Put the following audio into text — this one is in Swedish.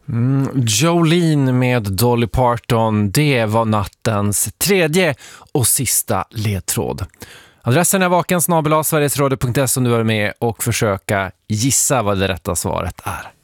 Jolene med Dolly Parton, det var nattens tredje och sista ledtråd. Adressen är vaken@sverigesradio.se om du är med och försöka gissa vad det rätta svaret är.